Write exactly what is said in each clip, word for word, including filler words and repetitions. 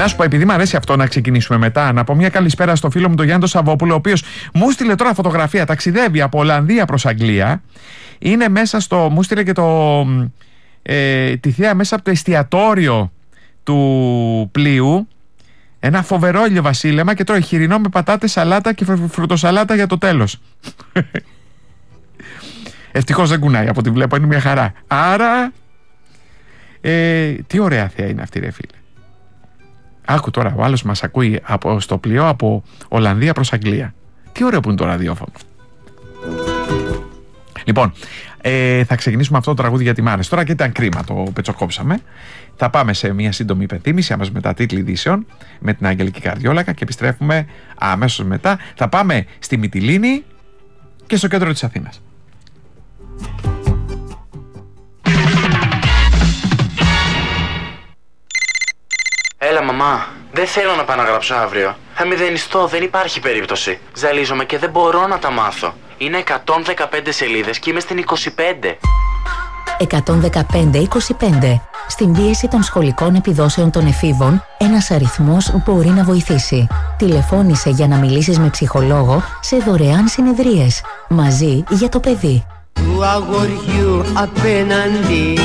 Να σου πω, επειδή μου αρέσει αυτό να ξεκινήσουμε μετά, να πω μια καλησπέρα στο φίλο μου τον Γιάννη τον Σαββόπουλο, ο οποίος μου στείλε τώρα φωτογραφία. Ταξιδεύει από Ολλανδία προς Αγγλία. Είναι μέσα στο. Μου στείλε και το. Ε, τη θέα μέσα από το εστιατόριο του πλοίου. Ένα φοβερό ηλιοβασίλεμα και τρώει χοιρινό με πατάτες, σαλάτα και φρουτοσαλάτα για το τέλος. Ευτυχώς δεν κουνάει από ό,τι βλέπω, είναι μια χαρά. Άρα, ε, τι ωραία θέα είναι αυτή, ρε φίλε. Άκου τώρα, ο άλλος μας ακούει από, στο πλοίο από Ολλανδία προς Αγγλία. Τι ωραίο που είναι το ραδιόφωνο. Λοιπόν, ε, θα ξεκινήσουμε αυτό το τραγούδι γιατί μ' άρεσε. Τώρα και ήταν κρίμα, το πετσοκόψαμε. Θα πάμε σε μια σύντομη υπενθύμηση, αμέσως μετά τίτλοι ειδήσεων με την Αγγελική Καρδιόλακα και επιστρέφουμε αμέσως μετά. Θα πάμε στη Μυτιλήνη και στο κέντρο της Αθήνας. Έλα μαμά, δεν θέλω να πάω να γράψω αύριο. Θα μηδενιστώ, δεν υπάρχει περίπτωση. Ζαλίζομαι και δεν μπορώ να τα μάθω. Είναι εκατόν δεκαπέντε σελίδες και είμαι στην είκοσι πέντε. εκατόν δεκαπέντε είκοσι πέντε. Στην πίεση των σχολικών επιδόσεων των εφήβων, ένας αριθμός μπορεί να βοηθήσει. Τηλεφώνησε για να μιλήσεις με ψυχολόγο σε δωρεάν συνεδρίες. Μαζί για το παιδί. Του αγοριού απέναντι.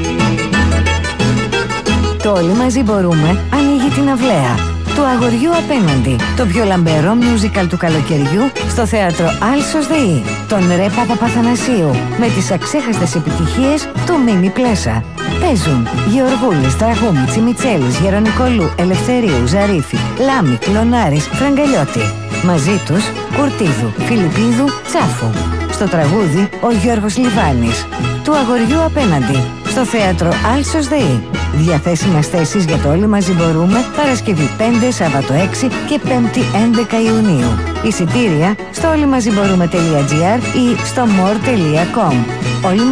Το Όλοι μαζί μπορούμε ανοίγει την αυλαία. Του αγοριού απέναντι. Το πιο λαμπερό musical του καλοκαιριού στο θέατρο Άλσος ΔΕΗ. Τον Ρε Παπαπαθανασίου με τις αξέχαστες επιτυχίες του Μίμη Πλέσα. Παίζουν Γεωργούλης, Τραγούμη, Τσιμιτσέλης, Γερονικολού, Ελευθερίου, Ζαρίφη, Λάμη, Κλωνάρης, Φραγκαλιώτη. Μαζί τους Κουρτίδου, Φιλιππίδου, Τσάφου. Στο τραγούδι ο Γιώργος Λιβάνης. Του αγοριού απέναντι. Στο θέατρο Άλσος ΔΕΗ. Διαθέσιμες θέσεις για το Όλοι μαζί μπορούμε Παρασκευή πέντε, Σάββατο έξι και Πέμπτη έντεκα Ιουνίου. Εισιτήρια στο όλοιμαζιμπορούμε τελεία τζι άρ ή στο more τελεία com.